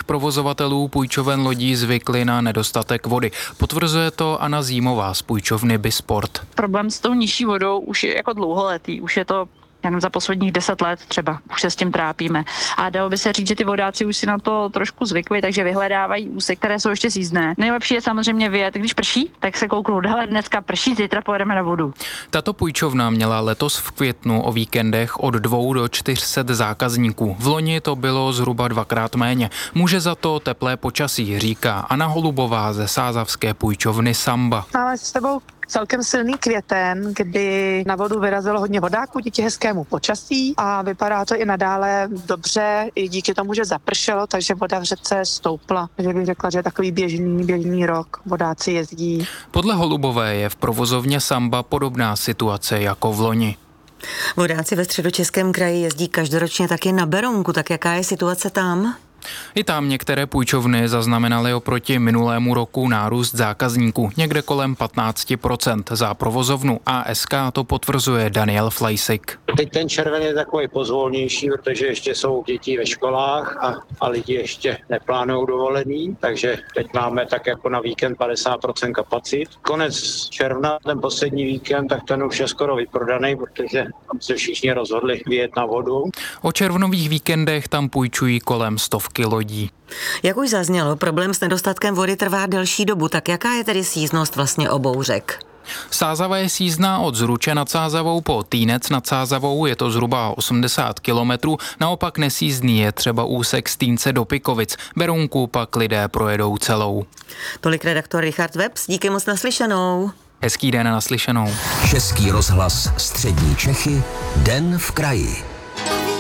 provozovatelů půjčoven lodí zvykli na nedostatek vody. Potvrzuje to Anna Zímová z půjčovny Bisport. Problém s tou nižší vodou už je jako dlouholetý, už je to jenom za posledních 10 let třeba, už se s tím trápíme. A dalo by se říct, že ty vodáci už si na to trošku zvykli, takže vyhledávají úseky, které jsou ještě sjízdné. Nejlepší je samozřejmě vyjet, když prší, tak se kouknout, hele, dneska prší, zítra pojedeme na vodu. Tato půjčovna měla letos v květnu o víkendech od 2 do 400 zákazníků. V loni to bylo zhruba 2x méně. Může za to teplé počasí, říká Anna Holubová ze sázavské půjčovny Samba. Máme s tebou celkem silný květen, kdy na vodu vyrazilo hodně vodáků díky hezkému počasí a vypadá to i nadále dobře, i díky tomu, že zapršelo, takže voda v řece stoupla. Takže bych řekla, že je takový běžný rok, vodáci jezdí. Podle Holubové je v provozovně Samba podobná situace jako v loni. Vodáci ve Středočeském kraji jezdí každoročně taky na Berounku, tak jaká je situace tam? I tam některé půjčovny zaznamenaly oproti minulému roku nárůst zákazníků, někde kolem 15%. Za provozovnu ASK to potvrzuje Daniel Flejsik. Teď ten červen je takový pozvolnější, protože ještě jsou děti ve školách a lidi ještě neplánují dovolený, takže teď máme tak jako na víkend 50% kapacit. Konec června, ten poslední víkend, tak ten už je skoro vyprodaný, protože tam se všichni rozhodli vyjet na vodu. O červnových víkendech tam půjčují kolem 100 lodí. Jak už zaznělo, problém s nedostatkem vody trvá delší dobu, tak jaká je tedy sjízdnost vlastně obou řek? Sázava je sjízdná od Zruče nad Sázavou po Týnec nad Sázavou, je to zhruba 80 kilometrů, naopak nesjízdný je třeba úsek z Týnce do Pikovic, Berounku pak lidé projedou celou. Tolik redaktor Richard Webs, díky moc naslyšenou. Hezký den naslyšenou. Český rozhlas Střední Čechy, Den v kraji.